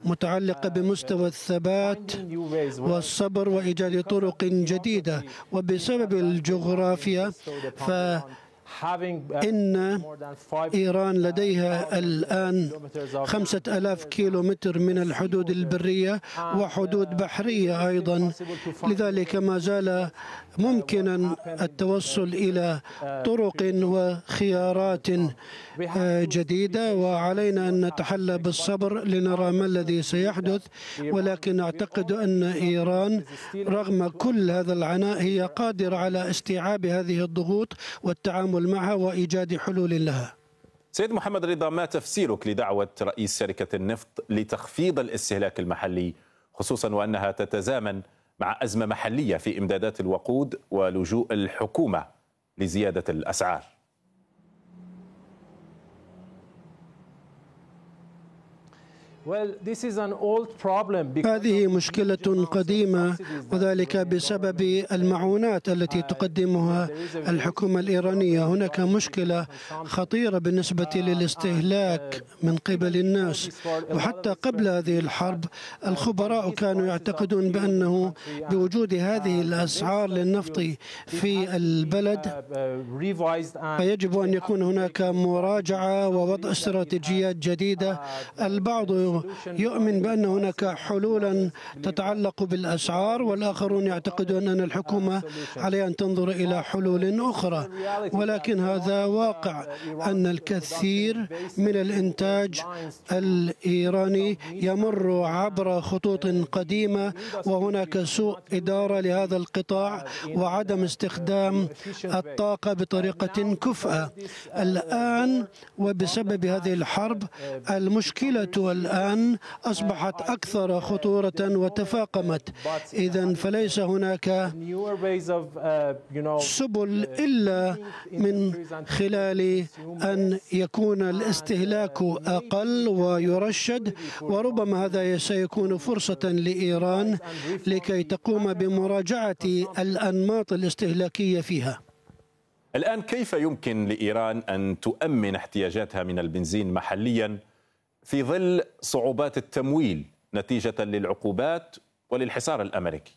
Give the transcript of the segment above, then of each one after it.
متعلقة بمستوى الثبات والصبر وإيجاد طرق جديدة. وبسبب الجغرافيا إن إيران لديها الآن 5000 كيلومتر من الحدود البرية وحدود بحرية أيضا، لذلك ما زال ممكنا التوصل إلى طرق وخيارات جديدة، وعلينا أن نتحلى بالصبر لنرى ما الذي سيحدث. ولكن أعتقد أن إيران رغم كل هذا العناء هي قادرة على استيعاب هذه الضغوط والتعامل معها وإيجاد حلول لها. سيد محمد رضا، ما تفسيرك لدعوة رئيس شركة النفط لتخفيض الاستهلاك المحلي، خصوصا وأنها تتزامن مع أزمة محلية في إمدادات الوقود ولجوء الحكومة لزيادة الأسعار؟ هذه مشكلة قديمة، وذلك بسبب المعونات التي تقدمها الحكومة الإيرانية. هناك مشكلة خطيرة بالنسبة للاستهلاك من قبل الناس، وحتى قبل هذه الحرب الخبراء كانوا يعتقدون بأنه بوجود هذه الأسعار للنفط في البلد فيجب أن يكون هناك مراجعة ووضع استراتيجيات جديدة. البعض يؤمن بأن هناك حلولا تتعلق بالأسعار، والآخرون يعتقدون أن الحكومة عليها أن تنظر إلى حلول أخرى. ولكن هذا واقع أن الكثير من الإنتاج الإيراني يمر عبر خطوط قديمة، وهناك سوء إدارة لهذا القطاع وعدم استخدام الطاقة بطريقة كفءة. الآن وبسبب هذه الحرب المشكلة الآن أصبحت أكثر خطورة وتفاقمت. إذن فليس هناك سبل إلا من خلال أن يكون الاستهلاك أقل ويرشد، وربما هذا سيكون فرصة لإيران لكي تقوم بمراجعة الأنماط الاستهلاكية فيها. الآن كيف يمكن لإيران أن تؤمن احتياجاتها من البنزين محليا في ظل صعوبات التمويل نتيجة للعقوبات وللحصار الأمريكي؟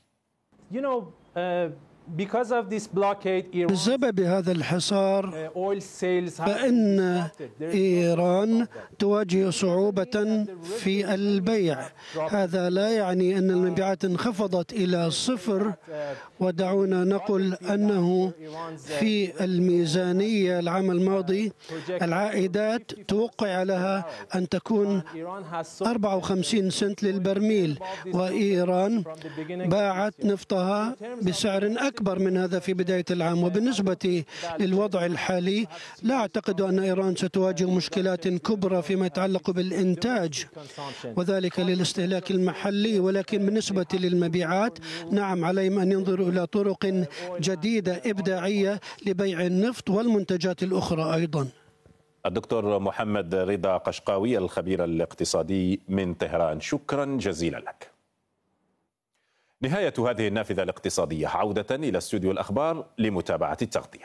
بسبب هذا الحصار فإن إيران تواجه صعوبة في البيع. هذا لا يعني أن المبيعات انخفضت إلى صفر، ودعونا نقول أنه في الميزانية العام الماضي العائدات توقع لها أن تكون 54 سنت للبرميل، وإيران باعت نفطها بسعر أكبر من هذا في بداية العام. وبالنسبة للوضع الحالي لا أعتقد أن إيران ستواجه مشكلات كبرى فيما يتعلق بالإنتاج وذلك للاستهلاك المحلي، ولكن بالنسبة للمبيعات نعم عليهم أن ينظروا إلى طرق جديدة إبداعية لبيع النفط والمنتجات الأخرى أيضا. الدكتور محمد رضا قشقاوي الخبير الاقتصادي من طهران، شكرا جزيلا لك. نهاية هذه النافذة الاقتصادية، عودة إلى استوديو الأخبار لمتابعة التغطية.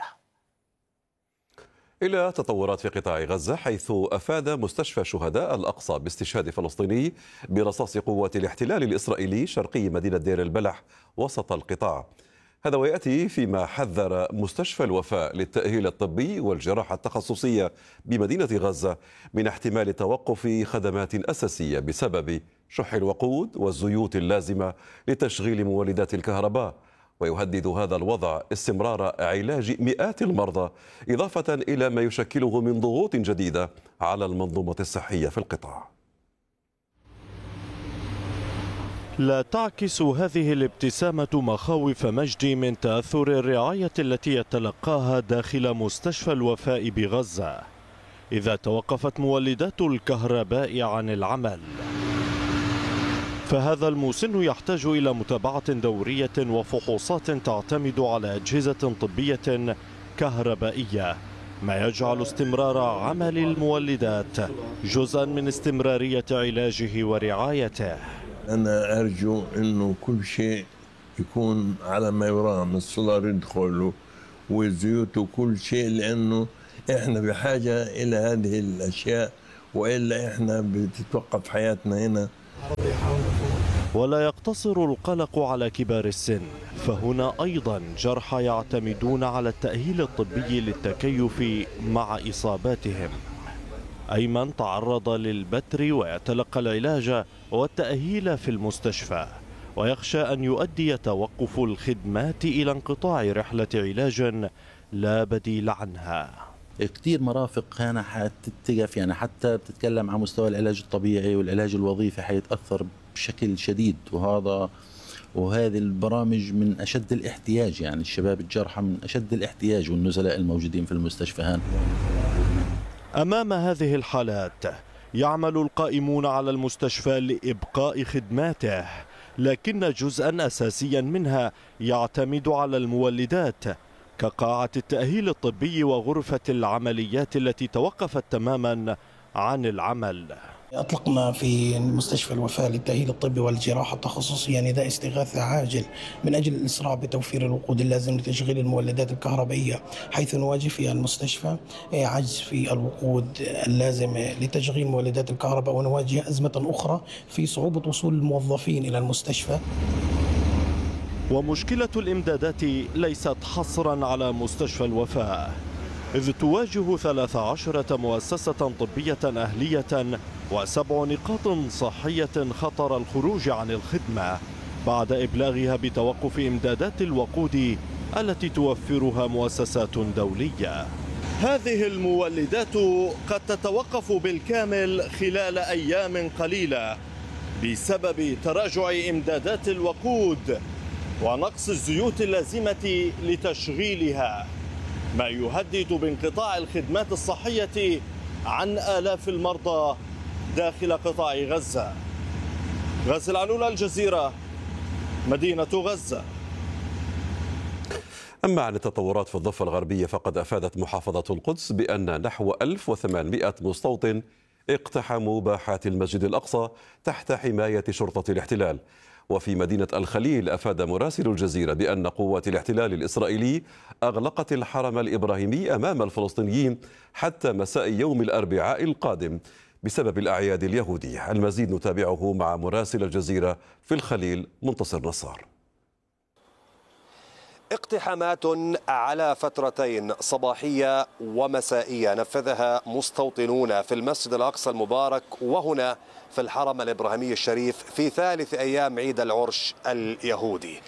إلى تطورات في قطاع غزة، حيث أفاد مستشفى شهداء الأقصى باستشهاد فلسطيني برصاص قوات الاحتلال الإسرائيلي شرقي مدينة دير البلح وسط القطاع. هذا ويأتي فيما حذر مستشفى الوفاء للتأهيل الطبي والجراحة التخصصية بمدينة غزة من احتمال توقف خدمات أساسية بسبب شح الوقود والزيوت اللازمة لتشغيل مولدات الكهرباء. ويهدد هذا الوضع استمرار علاج مئات المرضى، إضافة إلى ما يشكله من ضغوط جديدة على المنظومة الصحية في القطاع. لا تعكس هذه الابتسامة مخاوف مجدي من تأثر الرعاية التي يتلقاها داخل مستشفى الوفاء بغزة إذا توقفت مولدات الكهرباء عن العمل. فهذا المسن يحتاج إلى متابعة دورية وفحوصات تعتمد على أجهزة طبية كهربائية، ما يجعل استمرار عمل المولدات جزءا من استمرارية علاجه ورعايته. أنا أرجو أنه كل شيء يكون على ما يرام، السولار يدخل والزيوت وكل شيء، لأنه إحنا بحاجة إلى هذه الأشياء، وإلا إحنا بتتوقف حياتنا هنا ولا يقتصر القلق على كبار السن، فهنا أيضا جرحى يعتمدون على التأهيل الطبي للتكيف مع إصاباتهم. أيمن تعرض للبتر ويتلقى العلاج والتأهيل في المستشفى، ويخشى أن يؤدي توقف الخدمات إلى انقطاع رحلة علاج لا بديل عنها. كثير مرافق هنا حتتقف، يعني حتى بتتكلم عن مستوى العلاج الطبيعي والعلاج الوظيفي حيتأثر بشكل شديد، وهذه البرامج من أشد الاحتياج، يعني الشباب الجرحى من أشد الاحتياج والنزلاء الموجودين في المستشفى هنا. أمام هذه الحالات يعمل القائمون على المستشفى لإبقاء خدماته، لكن جزءا أساسيا منها يعتمد على المولدات كقاعة التأهيل الطبي وغرفة العمليات التي توقفت تماما عن العمل. أطلقنا في مستشفى الوفاء للتأهيل الطبي والجراحة التخصصية نداء استغاثة عاجل من أجل الإسراع بتوفير الوقود اللازم لتشغيل المولدات الكهربائية، حيث نواجه في المستشفى عجز في الوقود اللازم لتشغيل مولدات الكهرباء، ونواجه أزمة أخرى في صعوبة وصول الموظفين إلى المستشفى. ومشكلة الإمدادات ليست حصرا على مستشفى الوفاء، إذ تواجه 13 مؤسسة طبية أهلية و7 نقاط صحية خطر الخروج عن الخدمة بعد إبلاغها بتوقف إمدادات الوقود التي توفرها مؤسسات دولية. هذه المولدات قد تتوقف بالكامل خلال أيام قليلة بسبب تراجع إمدادات الوقود ونقص الزيوت اللازمة لتشغيلها، ما يهدد بانقطاع الخدمات الصحية عن آلاف المرضى داخل قطاع غزة. غازي العنولة، الجزيرة، مدينة غزة. أما عن التطورات في الضفة الغربية، فقد أفادت محافظة القدس بأن نحو 1800 مستوطن اقتحموا باحات المسجد الأقصى تحت حماية شرطة الاحتلال. وفي مدينة الخليل أفاد مراسل الجزيرة بأن قوات الاحتلال الإسرائيلي أغلقت الحرم الإبراهيمي أمام الفلسطينيين حتى مساء يوم الأربعاء القادم بسبب الأعياد اليهودية. المزيد نتابعه مع مراسل الجزيرة في الخليل منتصر نصار. اقتحامات على فترتين صباحية ومسائية نفذها مستوطنون في المسجد الأقصى المبارك وهنا في الحرم الإبراهيمي الشريف في ثالث أيام عيد العرش اليهودي.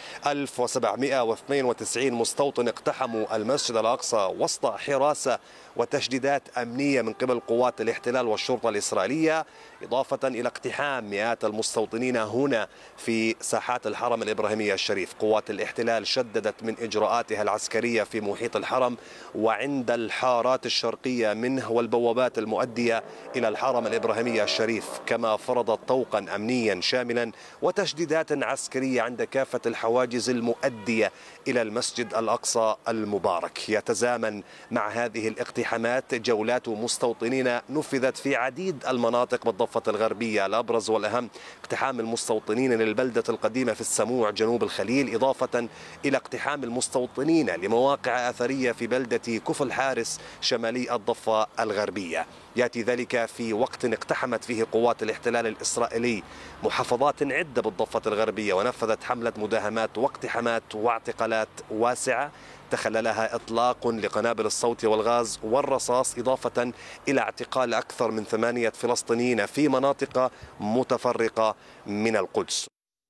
1792 مستوطن اقتحموا المسجد الأقصى وسط حراسة وتشديدات أمنية من قبل قوات الاحتلال والشرطة الإسرائيلية، إضافة إلى اقتحام مئات المستوطنين هنا في ساحات الحرم الإبراهيمي الشريف. قوات الاحتلال شددت من إجراءاتها العسكرية في محيط الحرم وعند الحارات الشرقية منه والبوابات المؤدية إلى الحرم الإبراهيمي الشريف، كما فرضت طوقا أمنيا شاملا وتشديدات عسكرية عند كافة الحواجز المؤدية إلى المسجد الأقصى المبارك. يتزامن مع هذه الاقتحامات جولات مستوطنين نفذت في عديد المناطق بالضفة الغربية. الأبرز والأهم اقتحام المستوطنين للبلدة القديمة في السموع جنوب الخليل، إضافة إلى اقتحام المستوطنين لمواقع أثرية في بلدة كفل حارس شمالي الضفة الغربية. يأتي ذلك في وقت اقتحمت فيه قوات الاحتلال الإسرائيلي محافظات عدة بالضفة الغربية ونفذت حملة مداهمات واقتحامات واعتقالات واسعة تخللها إطلاق لقنابل الصوت والغاز والرصاص، إضافة إلى اعتقال أكثر من 8 فلسطينيين في مناطق متفرقة من القدس.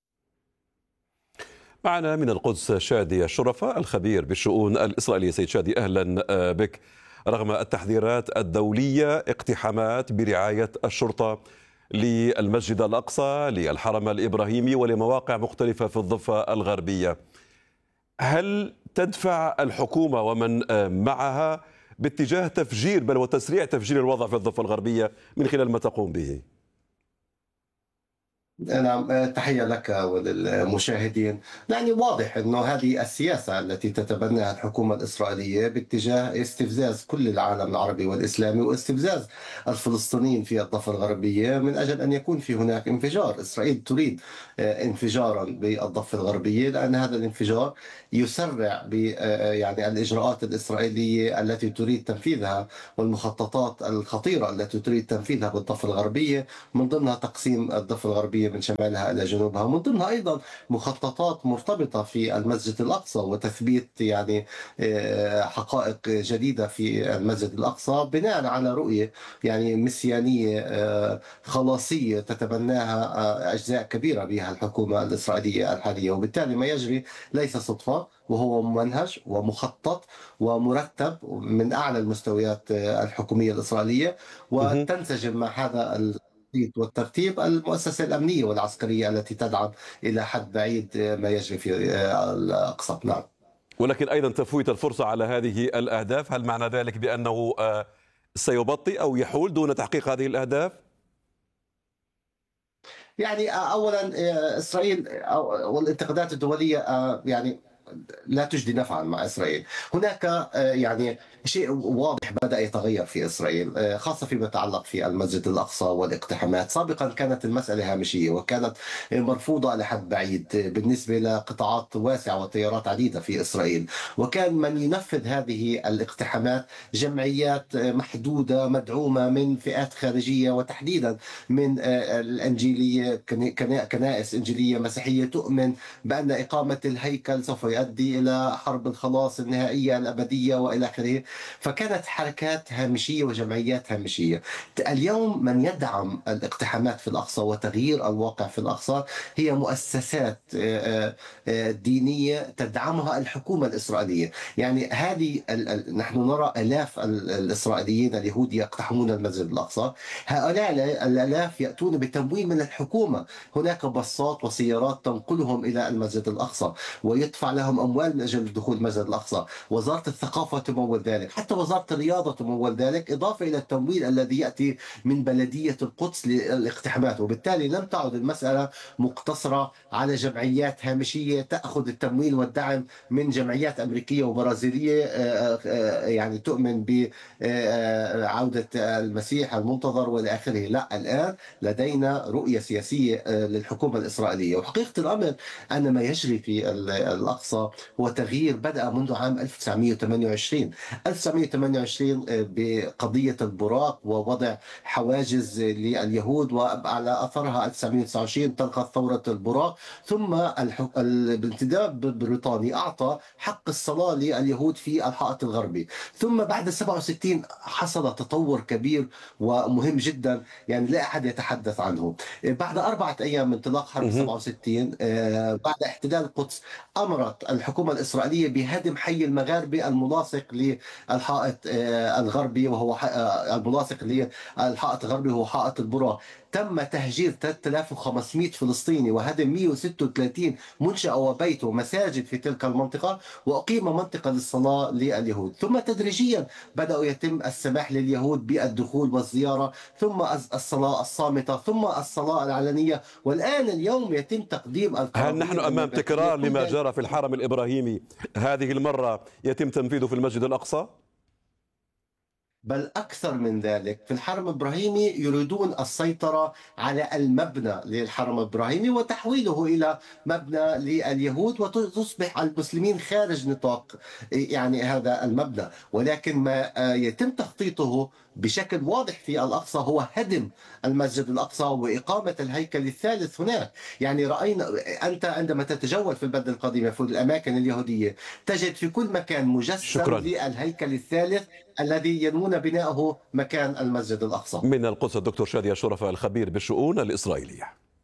معنا من القدس شادي الشرفة الخبير بالشؤون الإسرائيلية. سيد شادي، أهلا بك. رغم التحذيرات الدولية، اقتحامات برعاية الشرطة للمسجد الأقصى، للحرم الإبراهيمي ولمواقع مختلفة في الضفة الغربية، هل تدفع الحكومة ومن معها باتجاه تفجير بل وتسريع تفجير الوضع في الضفة الغربية من خلال ما تقوم به؟ نعم، تحية لك وللمشاهدين. يعني واضح أنه هذه السياسة التي تتبناها الحكومة الإسرائيلية باتجاه استفزاز كل العالم العربي والإسلامي واستفزاز الفلسطينيين في الضفة الغربية من أجل أن يكون في هناك انفجار. إسرائيل تريد انفجارا بالضفة الغربية لأن هذا الانفجار يسرع يعني الإجراءات الإسرائيلية التي تريد تنفيذها والمخططات الخطيرة التي تريد تنفيذها بالضفة الغربية، من ضمنها تقسيم الضفة الغربية الإسرائيلية من شمالها إلى جنوبها، من ضمنها أيضا مخططات مرتبطة في المسجد الأقصى وتثبيت يعني حقائق جديدة في المسجد الأقصى بناء على رؤية يعني مسيانية خلاصية تتبناها أجزاء كبيرة بها الحكومة الإسرائيلية الحالية. وبالتالي ما يجري ليس صدفة، وهو ممنهج ومخطط ومرتب من أعلى المستويات الحكومية الإسرائيلية، وتنسجم مع هذا والترتيب المؤسسة الأمنية والعسكرية التي تدعم إلى حد بعيد ما يجري في الأقصى. نعم. ولكن أيضا تفويت الفرصة على هذه الأهداف، هل معنى ذلك بأنه سيبطئ أو يحول دون تحقيق هذه الأهداف؟ يعني أولا إسرائيل والانتقادات الدولية يعني لا تجدي نفعا مع إسرائيل. هناك يعني شيء واضح بدأ يتغير في إسرائيل، خاصة فيما يتعلق في المسجد الأقصى والاقتحامات. سابقا كانت المسألة هامشية وكانت مرفوضة لحد بعيد بالنسبة لقطاعات واسعة وتيارات عديدة في إسرائيل، وكان من ينفذ هذه الاقتحامات جمعيات محدودة مدعومة من فئات خارجية، وتحديدا من الإنجيلية، كنائس إنجيلية مسيحية تؤمن بأن إقامة الهيكل سوف يؤدي إلى حرب الخلاص النهائية الأبدية وإلى آخره. فكانت حركات هامشية وجمعيات هامشية. اليوم من يدعم الاقتحامات في الأقصى وتغيير الواقع في الأقصى هي مؤسسات دينية تدعمها الحكومة الإسرائيلية. يعني هذه نحن نرى آلاف الإسرائيليين اليهود يقتحمون المسجد الأقصى. هؤلاء الآلاف يأتون بتمويل من الحكومة. هناك باصات وسيارات تنقلهم إلى المسجد الأقصى ويدفع لهم أموال من أجل دخول المسجد الأقصى. وزارة الثقافة تمول ذلك، حتى وزارة الرياضة تمول ذلك، إضافة إلى التمويل الذي يأتي من بلدية القدس للاقتحامات. وبالتالي لم تعد المسألة مقتصرة على جمعيات هامشية تأخذ التمويل والدعم من جمعيات أمريكية وبرازيلية يعني تؤمن بعودة المسيح المنتظر وإلى آخره. لا، الآن لدينا رؤية سياسية للحكومة الإسرائيلية. وحقيقة الأمر أن ما يجري في الأقصى هو تغيير بدأ منذ عام 1928 بقضية البراق ووضع حواجز لليهود، وعلى أثرها 1929 تلقت ثورة البراق، ثم الانتداب البريطاني أعطى حق الصلاة لليهود في الحائط الغربي. ثم بعد 67 حصل تطور كبير ومهم جدا يعني لا أحد يتحدث عنه. بعد 4 أيام من انطلاق حرب 67 بعد احتلال القدس أمرت الحكومة الإسرائيلية بهدم حي المغاربة الملاصق للحائط الغربي، وهو الملاصق للحائط الغربي هو حائط البراق. تم تهجير 3500 فلسطيني وهدم 136 منشأة وبيت ومساجد في تلك المنطقة، وأقيم منطقة للصلاة لليهود. ثم تدريجيا بدأوا يتم السماح لليهود بالدخول والزيارة، ثم الصلاة الصامتة، ثم الصلاة العلنية، والآن اليوم يتم تقديم هل نحن أمام تكرار لما جرى في الحرم الإبراهيمي هذه المرة يتم تنفيذه في المسجد الأقصى؟ بل أكثر من ذلك. في الحرم الإبراهيمي يريدون السيطرة على المبنى للحرم الإبراهيمي وتحويله إلى مبنى لليهود، وتصبح المسلمين خارج نطاق يعني هذا المبنى. ولكن ما يتم تخطيطه بشكل واضح في الأقصى هو هدم المسجد الأقصى وإقامة الهيكل الثالث هناك. يعني رأينا أنت عندما تتجول في البلدة القديمة في الأماكن اليهودية تجد في كل مكان مجسم للهيكل الثالث الذي ينوون بناءه مكان المسجد الأقصى. من القدس الدكتور شادي الشرفة الخبير بالشؤون الإسرائيلية.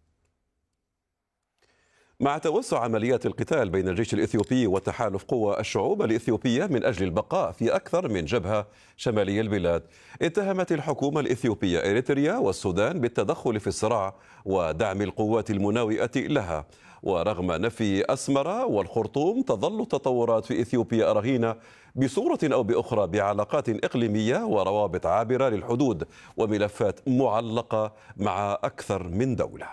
مع توسع عمليات القتال بين الجيش الإثيوبي وتحالف قوى الشعوب الإثيوبية من أجل البقاء في أكثر من جبهة شمالي البلاد، اتهمت الحكومة الإثيوبية إريتريا والسودان بالتدخل في الصراع ودعم القوات المناوئة لها. ورغم نفي أسمرة والخرطوم تظل التطورات في إثيوبيا رهينة بصورة أو بأخرى بعلاقات إقليمية وروابط عابرة للحدود وملفات معلقة مع أكثر من دولة.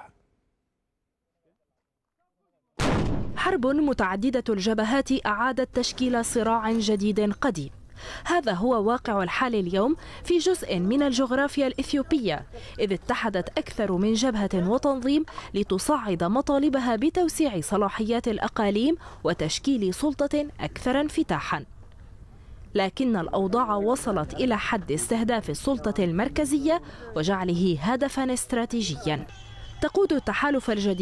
حرب متعددة الجبهات أعادت تشكيل صراع جديد قديم. هذا هو واقع الحال اليوم في جزء من الجغرافيا الإثيوبية، إذ اتحدت أكثر من جبهة وتنظيم لتصعد مطالبها بتوسيع صلاحيات الأقاليم وتشكيل سلطة أكثر انفتاحاً. لكن الأوضاع وصلت إلى حد استهداف السلطة المركزية وجعله هدفاً استراتيجياً. تقود التحالف الجديد